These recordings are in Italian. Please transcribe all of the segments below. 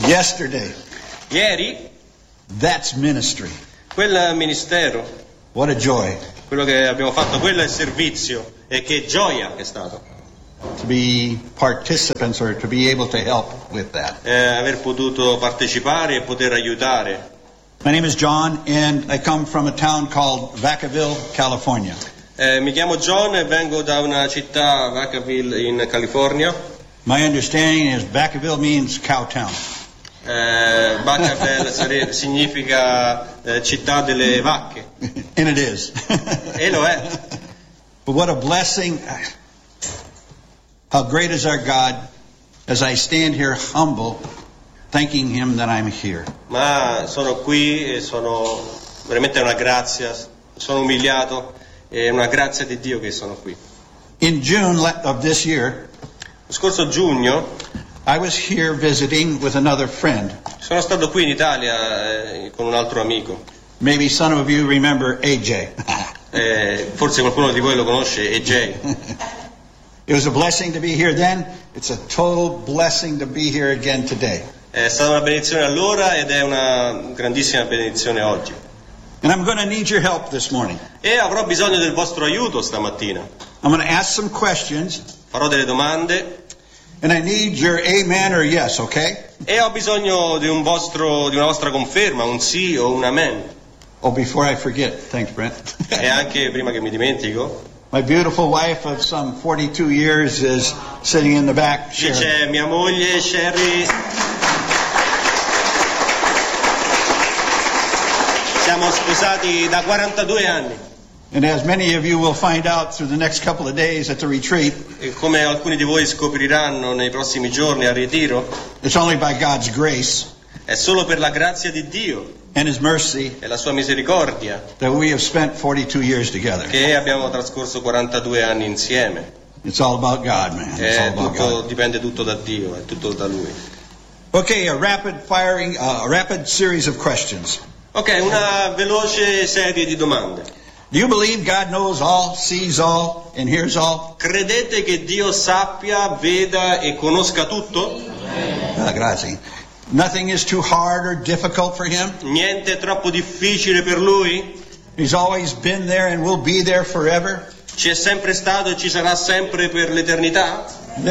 Yesterday. Ieri, That's ministry. quel è ministero, What a joy quello che abbiamo fatto, quello è servizio, e che gioia che è stato to be participants or to be able to help with that. aver potuto partecipare e poter aiutare. My name is John and I come from a town called Vacaville, California. Mi chiamo John e vengo da una città, Vacaville, in California. My understanding is Vacaville means cow town. Vacaville significa città delle vacche, And it is. e lo è. But what a blessing. How great is our God as I stand here humble, thanking Him that I'm here. Ma sono qui e sono veramente una grazia, sono umiliato, è una grazia di Dio che sono qui. In June of this year, Lo scorso giugno I was here visiting with another friend. sono stato qui in Italia con un altro amico. Maybe some of you remember AJ. Forse qualcuno di voi lo conosce, AJ. It was a blessing to be here then. It's a total blessing to be here again today. È stata una benedizione allora ed è una grandissima benedizione oggi. And I'm going to need your help this morning. E avrò bisogno del vostro aiuto stamattina. I'm going to ask some questions, Farò delle domande and I need your amen or yes, okay? e ho bisogno di una vostra conferma, un sì o un amen. Oh, before I forget, thanks, Brent. E anche prima che mi dimentico, My beautiful wife of some 42 years is sitting in the back. qui Sharon. c'è mia moglie Sherry. Siamo sposati da 42 anni And as many of you will find out through the next couple of days at the retreat, e come alcuni di voi scopriranno nei prossimi giorni al ritiro, it's only by God's grace è solo per la grazia di Dio and His mercy e la sua misericordia that we have spent 42 years together. che abbiamo trascorso 42 anni insieme. It's all about God, man. It's all about God. Dipende tutto da Dio, è tutto da Lui. Okay, a rapid series of questions. Ok, una veloce serie di domande. Do you believe God knows all, sees all, and hears all? Credete che Dio sappia, veda e conosca tutto? Grazie. Nothing is too hard or difficult for Him. Niente è troppo difficile per Lui? He's always been there and will be there forever. Ci è sempre stato e ci sarà sempre per l'eternità?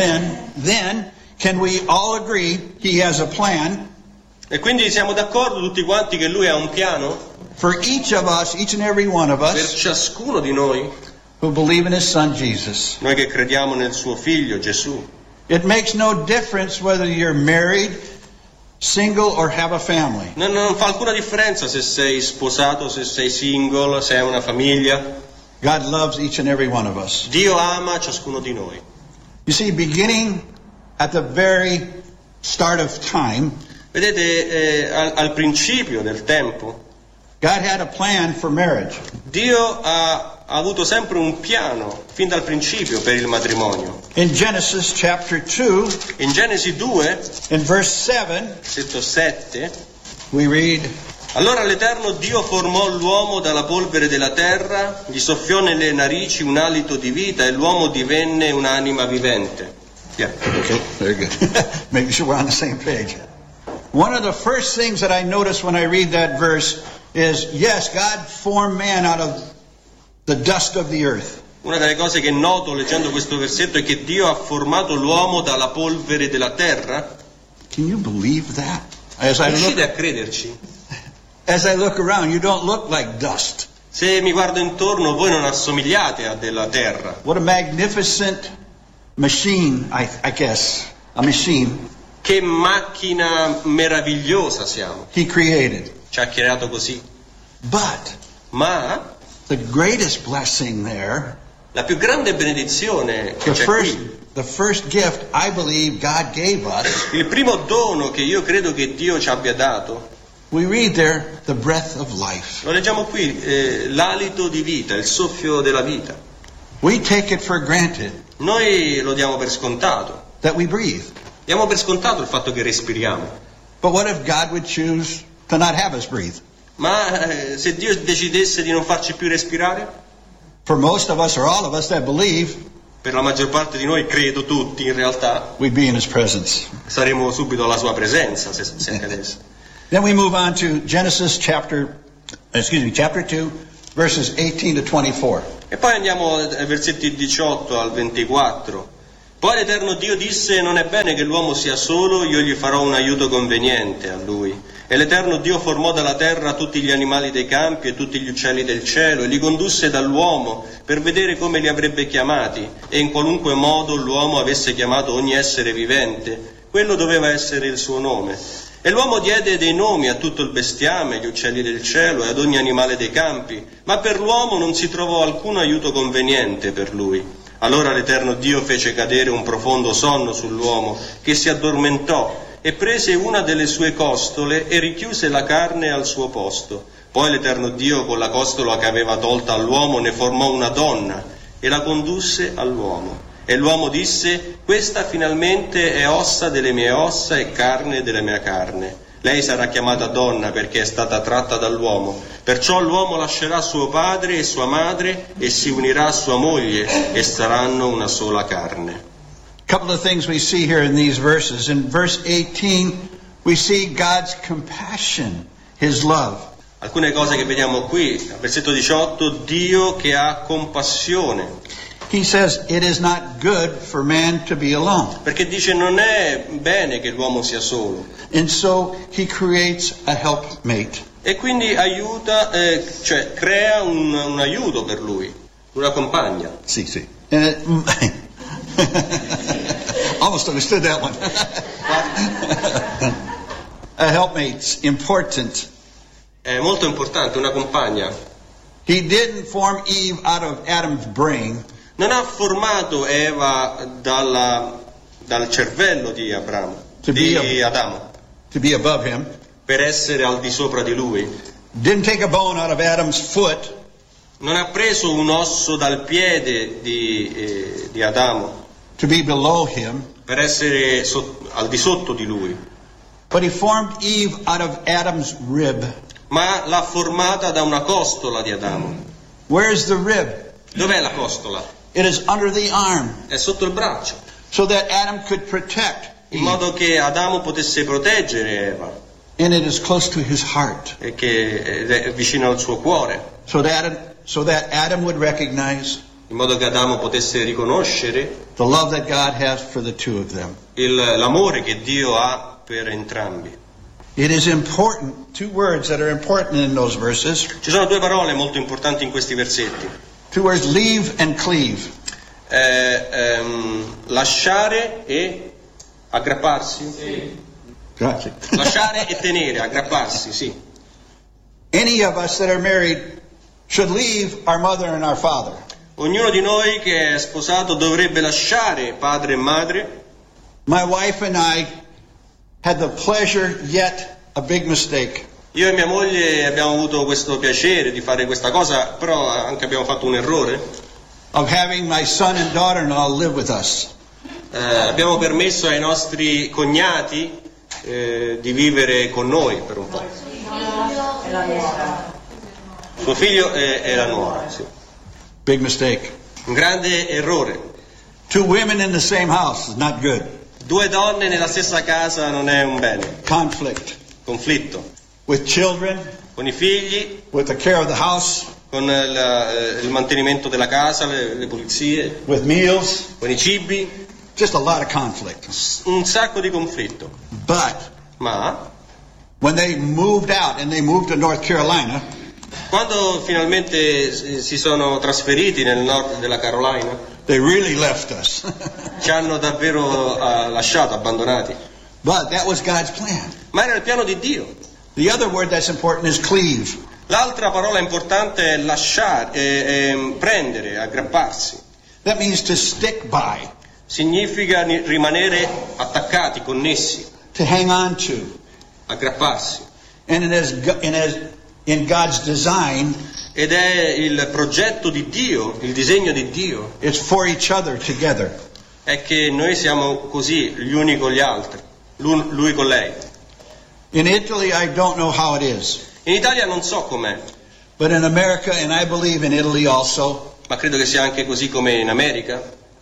Then, can we all agree He has a plan E quindi siamo d'accordo tutti quanti che Lui ha un piano for each of us, each and every one of per us, ciascuno di noi, who believe in His Son Jesus? noi che crediamo nel suo Figlio Gesù. It makes no difference whether you're married, single, or have a family. Non fa alcuna differenza se sei sposato, se sei single, se hai una famiglia. God loves each and every one of us. Dio ama ciascuno di noi. You see, beginning at the very start of time, Vedete, al principio del tempo, God had a plan for marriage. Dio ha avuto sempre un piano, fin dal principio, per il matrimonio. In Genesis chapter 2, In Genesi 2, in verse 7, versetto 7, we read, allora l'Eterno Dio formò l'uomo dalla polvere della terra, gli soffiò nelle narici un alito di vita e l'uomo divenne un'anima vivente. Yeah. okay, very good. Making sure we're on the same page. One of the first things that I notice when I read that verse is, yes, God formed man out of the dust of the earth. Una delle cose che noto leggendo questo versetto è che Dio ha formato l'uomo dalla polvere della terra. Can you believe that? As I Riuscite a crederci? look around, you don't look like dust. Se mi guardo intorno, voi non assomigliate a della terra. What a magnificent machine, I guess. A machine Che macchina meravigliosa siamo. He created. Ci ha creato così. But Ma the greatest blessing there, la più grande benedizione che c'è qui, the first gift I believe God gave us, il primo dono che io credo che Dio ci abbia dato, we read there, the breath of life. lo leggiamo qui, l'alito di vita, il soffio della vita. We take it for granted Noi lo diamo per scontato. that we breathe. Diamo per scontato il fatto che respiriamo. But what if God would choose to not have us breathe? Ma se Dio decidesse di non farci più respirare? For most of us, or all of us that believe, per la maggior parte di noi, credo tutti in realtà, we'd be in His presence. saremo subito alla sua presenza se accadesse. Then we move on to Genesis chapter 2, verses 18 to 24. E poi andiamo ai versetti 18 al 24. Poi l'Eterno Dio disse: non è bene che l'uomo sia solo, io gli farò un aiuto conveniente a lui. E l'Eterno Dio formò dalla terra tutti gli animali dei campi e tutti gli uccelli del cielo e li condusse dall'uomo per vedere come li avrebbe chiamati, e in qualunque modo l'uomo avesse chiamato ogni essere vivente, quello doveva essere il suo nome. E l'uomo diede dei nomi a tutto il bestiame, agli uccelli del cielo e ad ogni animale dei campi, ma per l'uomo non si trovò alcun aiuto conveniente per lui. Allora l'Eterno Dio fece cadere un profondo sonno sull'uomo, che si addormentò, e prese una delle sue costole e richiuse la carne al suo posto. Poi l'Eterno Dio, con la costola che aveva tolta all'uomo, ne formò una donna e la condusse all'uomo. E l'uomo disse: questa finalmente è ossa delle mie ossa e carne della mia carne. Lei sarà chiamata donna perché è stata tratta dall'uomo. Perciò l'uomo lascerà suo padre e sua madre e si unirà a sua moglie e saranno una sola carne. A couple of things we see here in these verses. In verse 18, we see God's compassion, His love. Alcune cose che vediamo qui, al versetto 18, Dio che ha compassione. He says, it is not good for man to be alone. Perché dice non è bene che l'uomo sia solo. And so He creates a helpmate. E quindi aiuta, cioè crea un aiuto per lui, una compagna. Sì. Almost understood that one. A helpmate's important. È molto importante, una compagna. He didn't form Eve out of Adam's brain. Non ha formato Eva dal cervello di Adamo, to be above him. per essere al di sopra di lui. Didn't take a bone out of Adam's foot. Non ha preso un osso dal piede di Adamo To be below him. per essere al di sotto di lui, But He formed Eve out of Adam's rib. ma l'ha formata da una costola di Adamo. Where's the rib? Dov'è la costola? It is under the arm, È sotto il braccio, so that Adam could protect in Eve. modo che Adamo potesse proteggere Eva, And it is close to his heart, e che è vicino al suo cuore, so that Adam would recognize in modo che Adamo potesse riconoscere the love that God has for the two of them. l'amore che Dio ha per entrambi. It is important, two words that are important in those verses, Ci sono due parole molto importanti in questi versetti. two words, leave and cleave. Lasciare e aggrapparsi. Grazie. Lasciare e tenere, aggrapparsi, sì. Any of us that are married should leave our mother and our father. Ognuno di noi che è sposato dovrebbe lasciare padre e madre. My wife and I had the pleasure, yet a big mistake. Io e mia moglie abbiamo avuto questo piacere di fare questa cosa, però anche abbiamo fatto un errore. Of having my son and daughter-in-law live with us. Abbiamo permesso ai nostri cognati di vivere con noi per un po'. Suo figlio e la nuora, sì. Big mistake. Un grande errore. Two women in the same house is not good. Due donne nella stessa casa non è un bene. Conflict. Conflitto. With children, Con i figli, with the care of the house, con il mantenimento della casa, le pulizie, with meals, con i cibi, just a lot of conflict. un sacco di conflitto. But Ma when they moved out and they moved to North Carolina, quando finalmente si sono trasferiti nel nord della Carolina, they really left us. ci hanno davvero lasciato, abbandonati. But that was God's plan. Ma era il piano di Dio. The other word that's important is cleave. L'altra parola importante è lasciare, prendere, aggrapparsi. That means to stick by, Significa rimanere attaccati, connessi, to hang on to. aggrapparsi. And in God's design, Ed è il progetto di Dio, il disegno di Dio, it's for each other together. è che noi siamo così, gli uni con gli altri, lui con lei. In Italy, I don't know how it is. In Italia non so com'è, But in America, and I believe in Italy also, ma credo che sia anche così come in America,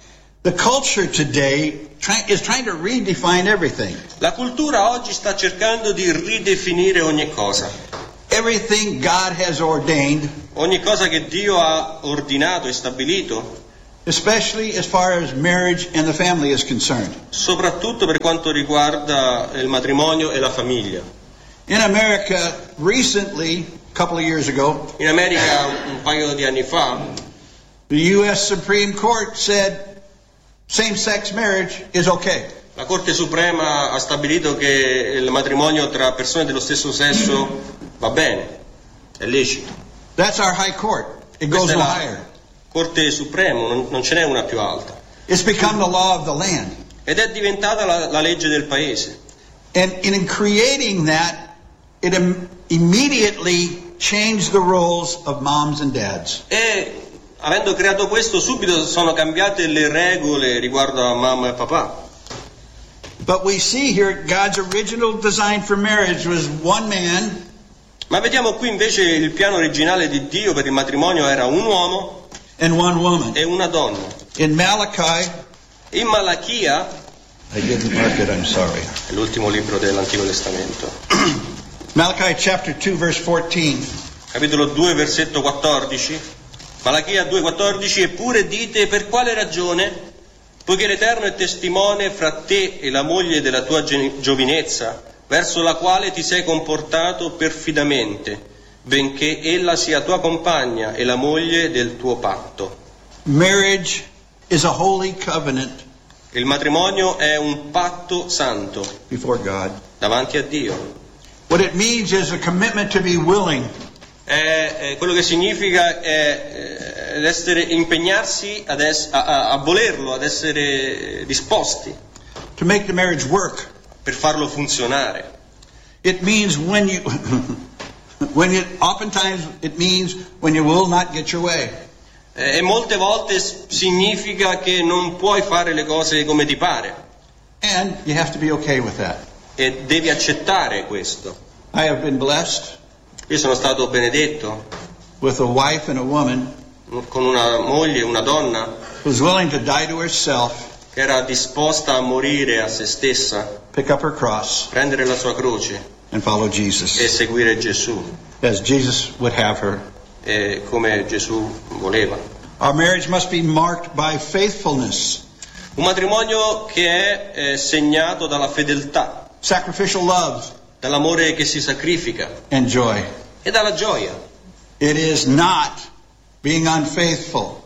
The culture today is trying to redefine everything. La cultura oggi sta cercando di ridefinire ogni cosa. Everything God has ordained, Ogni cosa che Dio ha ordinato e stabilito, especially as far as marriage and the family is concerned. soprattutto per quanto riguarda il matrimonio e la famiglia. In America, recently, a couple of years ago, In America un paio di anni fa the U.S. Supreme Court said same-sex marriage is okay. la Corte Suprema ha stabilito che il matrimonio tra persone dello stesso sesso va bene, è lecito. That's our high court. It goes Questa è no la higher. Corte Suprema, non ce n'è una più alta. It's become the law of the land. Ed è diventata la legge del paese. And in creating that, it immediately changed the roles of moms and dads. E avendo creato questo, subito sono cambiate le regole riguardo a mamma e papà. But we see here God's original design for marriage was one man Ma vediamo qui invece il piano originale di Dio per il matrimonio era un uomo and one woman. e una donna. In Malachi, In Malachia, I didn't mark it, I'm sorry. è l'ultimo libro dell'Antico Testamento, Malachi chapter 2 verse 14. capitolo 2, versetto 14, Malachia 2,14, eppure dite per quale ragione, poiché l'Eterno è testimone fra te e la moglie della tua giovinezza, verso la quale ti sei comportato perfidamente, benché ella sia tua compagna e la moglie del tuo patto. Marriage is a holy covenant Il matrimonio è un patto santo before God. davanti a Dio. What it means is a commitment to be willing Quello che significa è ad essere, impegnarsi a volerlo, ad essere disposti to make the marriage work. per farlo funzionare. It means oftentimes it means when you will not get your way. E molte volte significa che non puoi fare le cose come ti pare And you have to be okay with that. e devi accettare questo. I have been blessed Io sono stato benedetto with a wife and a woman con una moglie, una donna who's willing to die to herself, che era disposta a morire a se stessa, pick up her cross, prendere la sua croce and follow e Jesus seguire Gesù, as Jesus would have her. come Gesù voleva. Our marriage must be marked by faithfulness, Un matrimonio che è segnato dalla fedeltà, sacrificial love, dall'amore che si sacrifica and joy. e dalla gioia. It is not being unfaithful.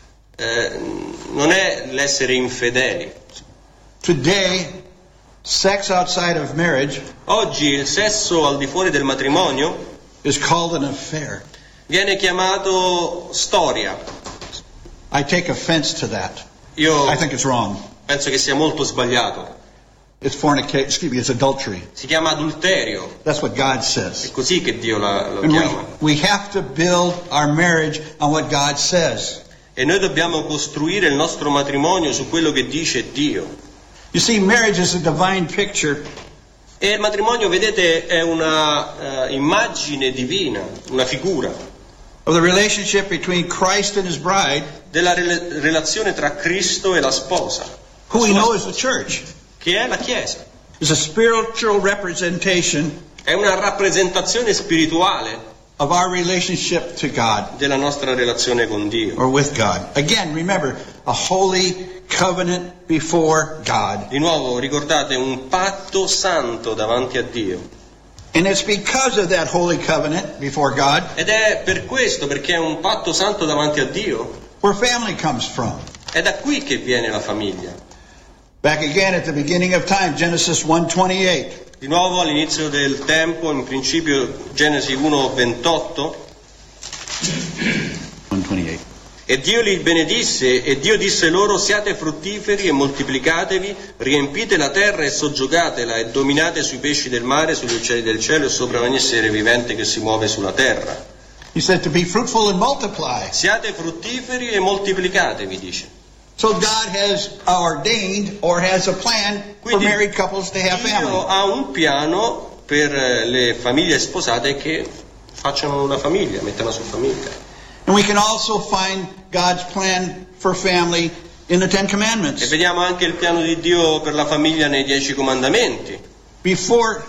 Non è l'essere infedeli. Today, sex outside of marriage Oggi il sesso al di fuori del matrimonio is called an affair. viene chiamato storia. I take offense to that. Io I think it's wrong. penso che sia molto sbagliato. It's fornication, it's adultery. Si chiama adulterio. That's what God È says. così che Dio lo And chiama. we have to build our marriage on what God says. E noi dobbiamo costruire il nostro matrimonio su quello che dice Dio. You see, marriage is a divine picture E il matrimonio, vedete, è una immagine divina, una figura of the relationship between Christ and his bride, della relazione tra Cristo e la sposa, who we know is the church. che è la Chiesa. It's a spiritual representation È una rappresentazione spirituale of our relationship to God della nostra relazione con Dio. or with God. Again, remember, a holy covenant before God. Di nuovo, ricordate, un patto santo davanti a Dio. And it's because of that holy covenant before God Ed è per questo, perché è un patto santo davanti a Dio, where family comes from. è da qui che viene la famiglia. Back again at the beginning of time, Genesis 1:28. Di nuovo all'inizio del tempo, in principio Genesi 1:28, 1:28. e Dio li benedisse, e Dio disse loro: siate fruttiferi e moltiplicatevi, riempite la terra e soggiogatela, e dominate sui pesci del mare, sugli uccelli del cielo e sopra ogni essere vivente che si muove sulla terra. He said to be fruitful and multiply. Siate fruttiferi e moltiplicatevi, dice. So God has ordained or has a plan for Quindi married couples to have Dio family. ha un piano per le famiglie sposate che facciano una famiglia, mettano su famiglia. And we can also find God's plan for family in the Ten E Commandments. vediamo anche il piano di Dio per la famiglia nei 10 comandamenti. Before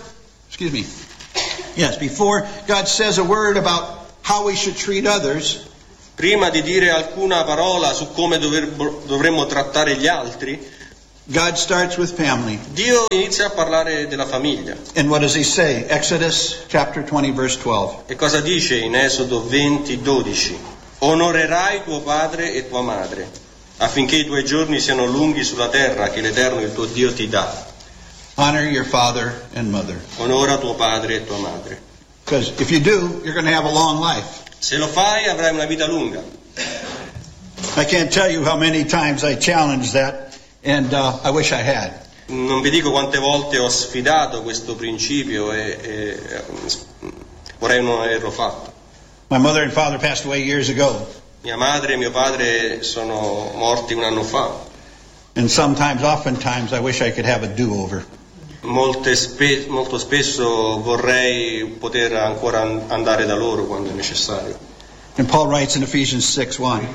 God says a word about how we should treat others, Prima di dire alcuna parola su come dovremmo trattare gli altri, God starts with family. Dio inizia a parlare della famiglia. And what does he say? Exodus chapter 20, verse 12. E cosa dice in Esodo 20:12? Onorerai tuo padre e tua madre, affinché i tuoi giorni siano lunghi sulla terra che l'Eterno il tuo Dio ti dà. Honor your father and mother. Onora tuo padre e tua madre. Because if you do, you're going to have a long life. Se lo fai avrai una vita lunga. I can't tell you how many times I challenged that, and I wish I had. Non vi dico quante volte ho sfidato questo principio e vorrei non averlo fatto. My mother and father passed away years ago, Mia madre e mio padre sono morti un anno fa. and oftentimes, I wish I could have a do-over. Molto spesso vorrei poter ancora andare da loro quando è necessario. And Paul writes in Ephesians 6:1.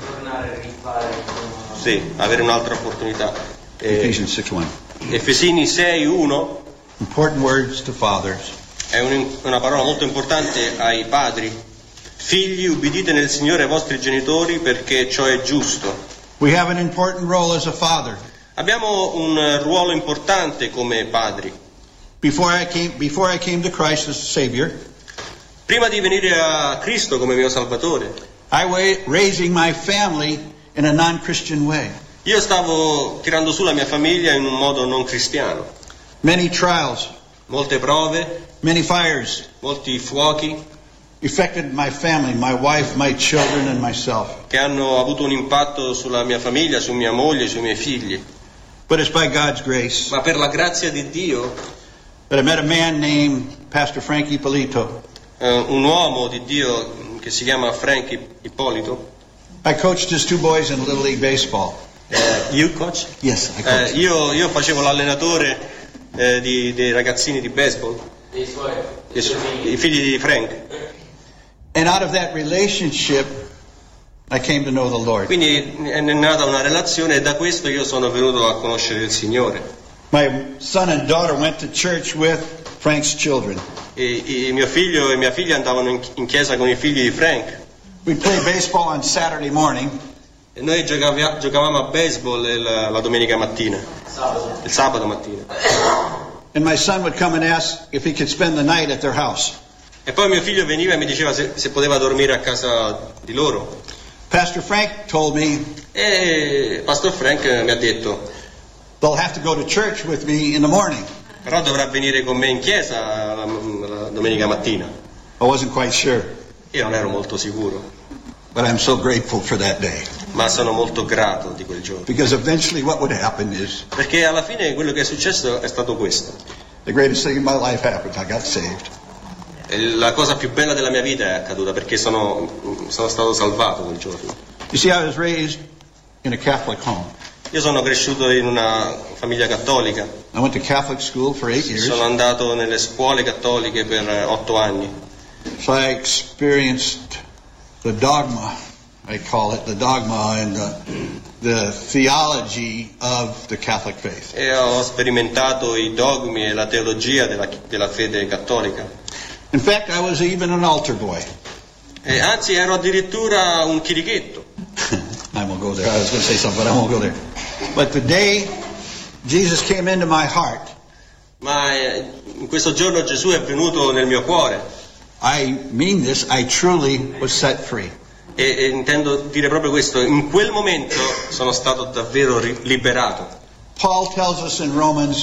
Sì, avere un'altra opportunità. Ephesians 6:1. Efesini 6:1 Important words to fathers. è una parola molto importante ai padri. Figli, ubbidite nel Signore ai vostri genitori perché ciò è giusto. We have an important role as a father. Abbiamo un ruolo importante come padri. Before I came to Christ as Savior, Prima di venire a Cristo come mio Salvatore, I was raising my family in a non-Christian way. io stavo tirando su la mia famiglia in un modo non cristiano. Many trials, Molte prove, many fires molti fuochi affected my family, my wife, my children, and myself. che hanno avuto un impatto sulla mia famiglia, su mia moglie, sui miei figli. But it's by God's grace Ma per la grazia di Dio, that I met a man named Pastor Frank Ippolito. un uomo di Dio che si chiama Frank Ippolito. I coached his two boys in Little League baseball. You coach? Yes, I coached. Io facevo l'allenatore dei ragazzini di baseball, i figli di Frank. And out of that relationship, I came to know the Lord. Quindi è nata una relazione e da questo io sono venuto a conoscere il Signore. My son and daughter went to church with Frank's children. Mio figlio e mia figlia andavano in chiesa con i figli di Frank. We'd play baseball on Saturday morning, E noi giocavamo a baseball la domenica mattina, il sabato mattina. and my son would come and ask if he could spend the night at their house. E poi mio figlio veniva e mi diceva se poteva dormire a casa di loro. Pastor Frank told me E Pastor Frank mi ha detto, they'll have to go to church with me in the morning. però dovrà venire con me in chiesa la domenica mattina. I wasn't quite sure, Io non ero molto sicuro, but I'm so grateful for that day. ma sono molto grato di quel giorno. Because eventually what would happen is Perché alla fine quello che è successo è stato questo. the greatest thing in my life happened. I got saved. E la cosa più bella della mia vita è accaduta perché sono stato salvato quel giorno. You see, I was raised in a Catholic home. Io sono cresciuto in una famiglia cattolica. I went to Catholic school for 8 years. Sono andato nelle scuole cattoliche per 8 anni. So I experienced the dogma, I call it, the dogma and the theology of the Catholic faith. E ho sperimentato i dogmi e la teologia della fede cattolica. In fact, I was even an altar boy. E anzi, ero addirittura un chirichetto. I won't go there. I was going to say something, but I won't go there. But the day Jesus came into my heart, Ma in questo giorno Gesù è venuto nel mio cuore. I mean this, I truly was set free. E intendo dire proprio questo. In quel momento sono stato davvero liberato. Paul tells us in Romans,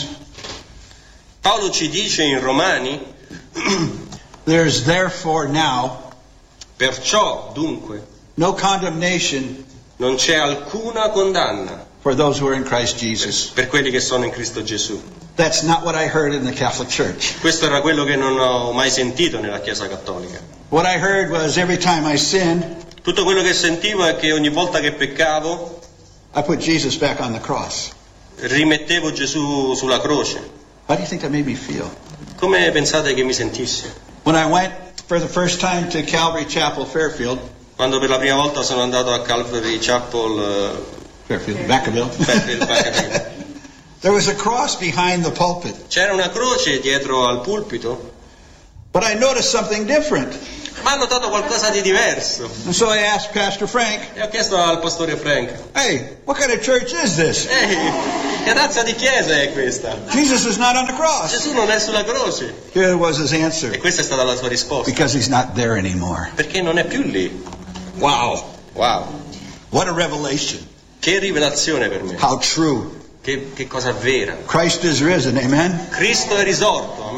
Paolo ci dice in Romani, there's therefore now perciò dunque no condemnation non c'è alcuna condanna for those who are in Christ Jesus. per quelli che sono in Cristo Gesù. That's not what I heard in the Catholic Church. Questo era quello che non ho mai sentito nella Chiesa Cattolica. What I heard was every time I sinned, Tutto quello che sentivo è che ogni volta che peccavo I put Jesus back on the cross. rimettevo Gesù sulla croce. How do you think that made me feel? Come pensate che mi sentissi? When I went for the first time to Calvary Chapel, Fairfield, Quando per la prima volta sono andato a Calvary Chapel Vacaville. There was a cross behind the pulpit. C'era una croce dietro al pulpito, But I noticed something different. ma ho notato qualcosa di diverso. And so I asked Pastor Frank, E ho chiesto al pastore Frank, hey, what kind of church is this? ehi, che razza di chiesa è questa? Jesus is not on the cross. Gesù non è sulla croce. Here was his answer. E questa è stata la sua risposta. Because he's not there anymore. Perché non è più lì. Wow. Wow, What a revelation. che rivelazione per me. How true. Che cosa vera. Christ is risen. Amen. Cristo è risorto.